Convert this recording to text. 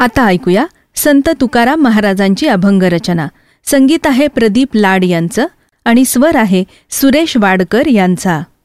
आता ऐकूया संत तुकाराम महाराजांची अभंग रचना. संगीत आहे प्रदीप लाड यांचं आणि स्वर आहे सुरेश वाडकर यांचा.